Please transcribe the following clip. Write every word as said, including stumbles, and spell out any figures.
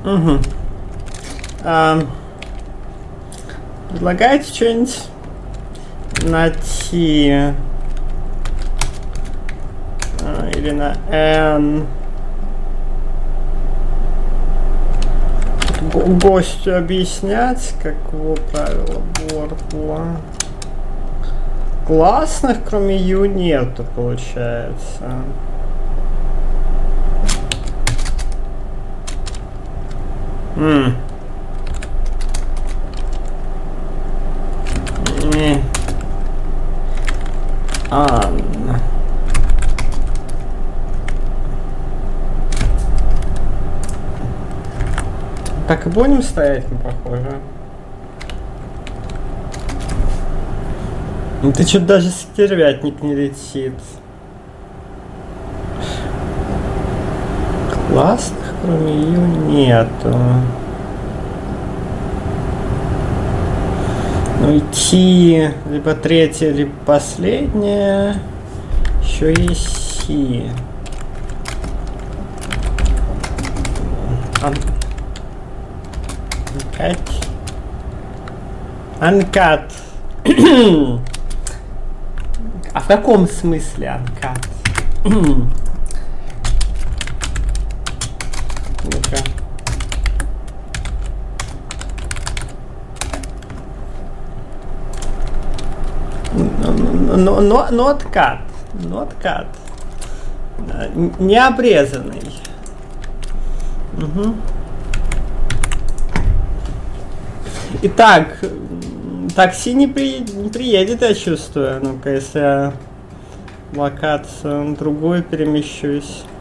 Угу. А, предлагаете что-нибудь на T а, или на N? Гостю объяснять, как его правило бордла. Классных, кроме U, нету, получается. М. Не. Ан. Так и будем стоять, ну, похоже. Ну ты что-то даже стервятник не летит. Классных, кроме ее, нету. Ну идти либо третье, либо последнее. Еще есть си. Uncut. Uncut. А в каком смысле uncut? Ну-ка. Not cut. Not cut. Не обрезанный. Угу. Итак, такси не, при, не приедет, я чувствую. Ну-ка, если я в локацию другую перемещусь.